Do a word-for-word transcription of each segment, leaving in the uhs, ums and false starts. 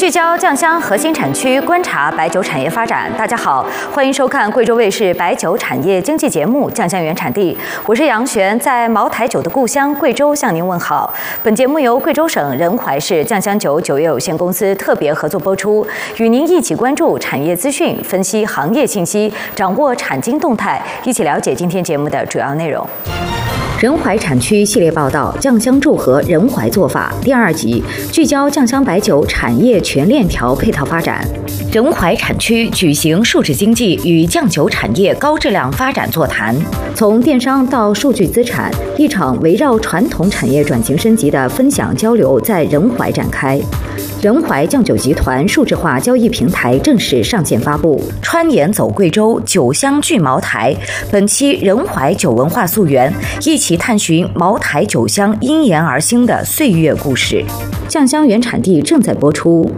聚焦酱香核心产区，观察白酒产业发展。大家好，欢迎收看贵州卫视白酒产业经济节目《酱香原产地》，我是杨璇，在茅台酒的故乡贵州向您问好。本节目由贵州省仁怀市酱香酒酒业有限公司特别合作播出，与您一起关注产业资讯，分析行业信息，掌握产经动态，一起了解今天节目的主要内容。仁怀产区系列报道：酱香祝贺仁怀做法第二集，聚焦酱香白酒产业全链条配套发展。仁怀产区举行数字经济与酱酒产业高质量发展座谈，从电商到数据资产，一场围绕传统产业转型升级的分享交流在仁怀展开。仁怀酱酒集团数字化交易平台正式上线发布，穿眼走贵州，酒香聚茅台。本期仁怀酒文化溯源，一起探寻茅台酒香因言而兴的岁月故事。酱香原产地正在播出。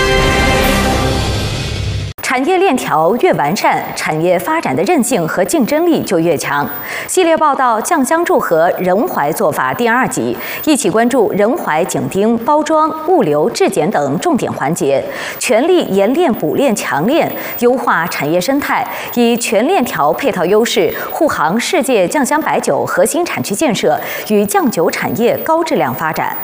产业链条越完善，产业发展的韧性和竞争力就越强。系列报道《酱香祝贺仁怀做法》第二集，一起关注仁怀紧盯包装、物流、质检等重点环节，全力研炼补炼强炼，优化产业生态，以全链条配套优势护航世界酱香白酒核心产区建设与酱酒产业高质量发展。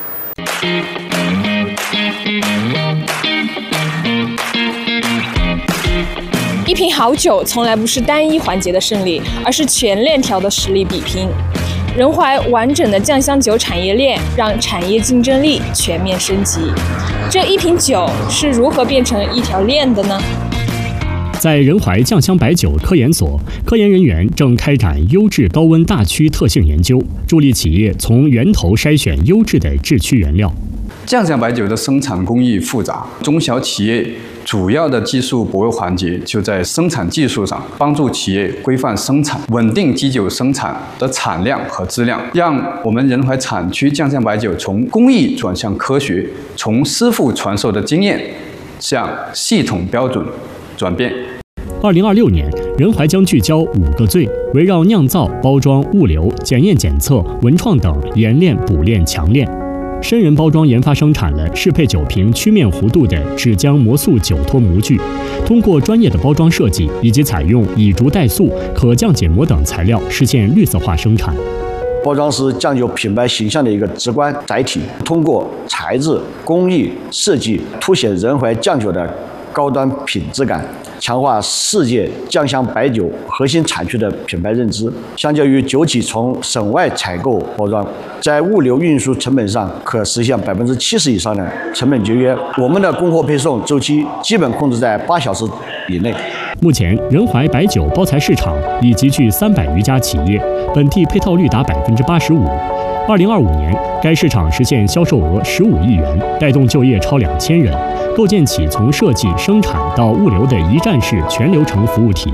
一瓶好酒从来不是单一环节的胜利，而是全链条的实力比拼。仁怀完整的酱香酒产业链让产业竞争力全面升级。这一瓶酒是如何变成一条链的呢？ 在仁怀酱香白酒科研所，科研人员正开展优质高温大曲特性研究，助力企业从源头筛选优质的制曲原料。 酱香白酒的生产工艺复杂，中小企业主要的技术薄弱环节就在生产技术上，帮助企业规范生产，稳定基酒生产的产量和质量，让我们仁怀产区酱香白酒从工艺转向科学，从师傅传授的经验向系统标准转变。 二零二六年，仁怀将聚焦五个最，围绕酿造、包装、物流、检验检测、文创等研炼、补炼、强炼。深仁包装研发生产了适配酒瓶曲面弧度的纸浆模塑酒托模具，通过专业的包装设计以及采用乙竹代塑、可降解膜等材料，实现绿色化生产。 包装是酱酒品牌形象的一个直观载体，通过材质、工艺、设计，凸显仁怀酱酒的高端品质感，强化世界酱香白酒核心产区的品牌认知。相较于酒企从省外采购包装，在物流运输成本上可实现百分之七十以上的成本节约。我们的供货配送周期基本控制在八小时以内。 目前，仁怀白酒包材市场已集聚三百余家企业，本地配套率达百分之八十五。二零二五年，该市场实现销售额十五亿元，带动就业超两千人，构建起从设计、生产到物流的一站式全流程服务体